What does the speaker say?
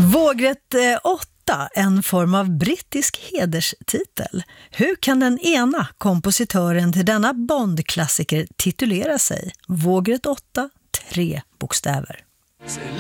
Vågrätt 8, en form av brittisk hederstitel. Hur kan den ena kompositören till denna Bond-klassiker titulera sig? Vågrätt 8, 3 bokstäver.